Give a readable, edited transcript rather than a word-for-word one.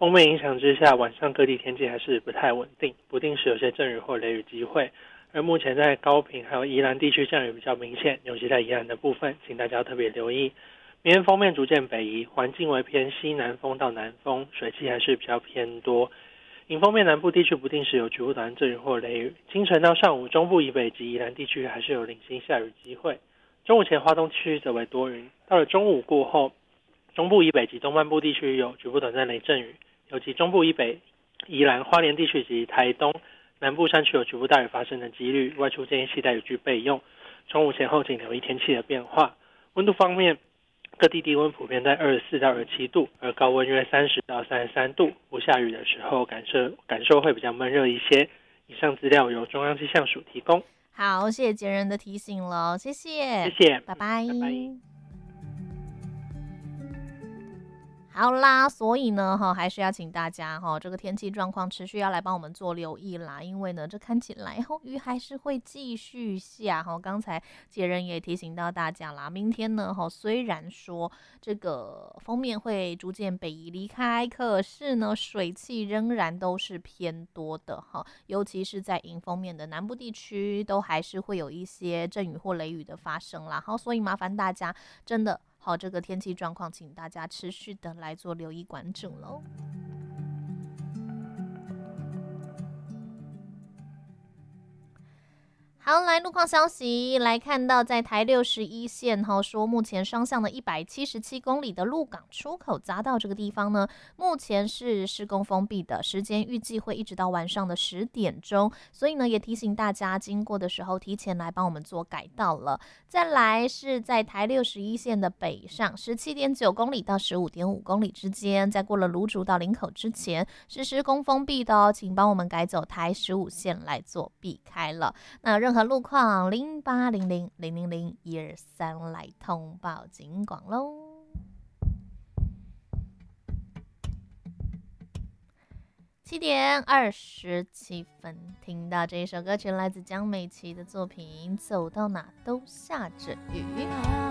锋面影响之下，晚上各地天气还是不太稳定，不定时有些阵雨或雷雨机会。而目前在高屏还有宜兰地区降雨比较明显，尤其在宜兰的部分，请大家要特别留意。明天锋面逐渐北移，环境为偏西南风到南风，水汽还是比较偏多。迎风面南部地区不定时有局部短暂阵雨或雷雨，清晨到上午中部以北及宜兰地区还是有零星下雨机会。中午前花东地区则为多云，到了中午过后，中部以北及东半部地区有局部短暂雷阵雨，尤其中部以北、宜兰、花莲地区及台东南部山区有局部大雨发生的几率，外出建议携带雨具备用。中午前后请留意天气的变化。温度方面，各地低温普遍在24到27度，而高温约30到33度。不下雨的时候感受会比较闷热一些。以上资料由中央气象署提供。 好，谢谢杰人的提醒了，谢谢， 谢谢， 拜拜。 拜拜。 好啦，所以呢，还是要请大家这个天气状况持续要来帮我们做留意啦，因为呢，这看起来雨还是会继续下刚才杰人也提醒到大家啦，明天呢虽然说这个锋面会逐渐北移离开，可是呢，水汽仍然都是偏多的尤其是在迎风面的南部地区，都还是会有一些阵雨或雷雨的发生啦。所以麻烦大家真的。好，这个天气状况，请大家持续的来做留意关注喽。好，来路况消息，来看到在台61线说目前双向的177公里的鹿港出口匝道这个地方呢，目前是施工封闭的，时间预计会一直到晚上的10点钟，所以呢也提醒大家经过的时候提前来帮我们做改道了。再来是在台61线的北上17.9公里到15.5公里之间，在过了芦竹到林口之前是施工封闭的请帮我们改走台15线来做避开了。那任何路况0800000123来通报警广喽。7:27，听到这一首歌曲来自江美琪的作品《走到哪都下着雨》。